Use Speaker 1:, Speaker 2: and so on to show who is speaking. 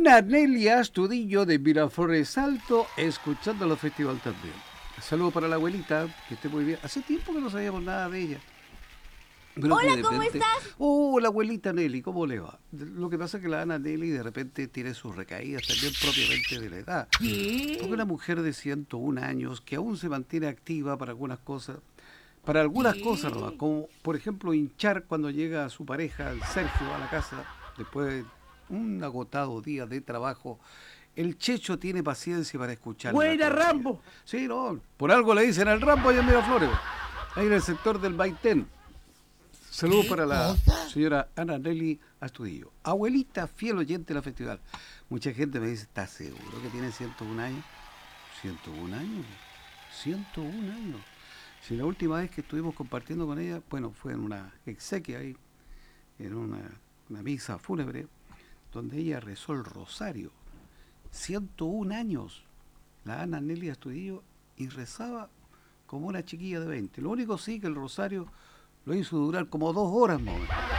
Speaker 1: Ana Nelia Astudillo de Miraflores Alto, escuchando el festival también. Saludos para la abuelita, que esté muy bien. Hace tiempo que no sabíamos nada de ella. Pero que
Speaker 2: Hola,
Speaker 1: de
Speaker 2: ¿cómo
Speaker 1: repente,
Speaker 2: estás?
Speaker 1: la abuelita Nelly, ¿cómo le va? Lo que pasa es que la Ana Nelly de repente tiene sus recaídas también propiamente de la edad. Porque una
Speaker 2: ¿Qué?
Speaker 1: mujer de 101 años que aún se mantiene activa para algunas cosas nomás,
Speaker 2: ¿Qué?
Speaker 1: como por ejemplo hinchar cuando llega su pareja, el Sergio, a la casa, después de un agotado día de trabajo. El Checho tiene paciencia para escucharla
Speaker 2: Buena,
Speaker 1: todo el día.
Speaker 2: Rambo.
Speaker 1: Sí, no, por algo le dicen al Rambo allá en Miraflores, ahí en el sector del Baitén. Saludos
Speaker 2: ¿Qué
Speaker 1: para la
Speaker 2: cosa?
Speaker 1: señora Ana Nelly Astudillo. Abuelita, fiel oyente de la festival. Mucha gente me dice, ¿estás seguro que tiene 101 años? 101 años. 101 años. Si la última vez que estuvimos compartiendo con ella, bueno, fue en una exequia ahí, en una misa fúnebre, donde ella rezó el rosario. 101 años. La Ana Nelly Astudillo y rezaba como una chiquilla de 20. Lo único sí que el rosario lo hizo durar como 2 horas más o menos.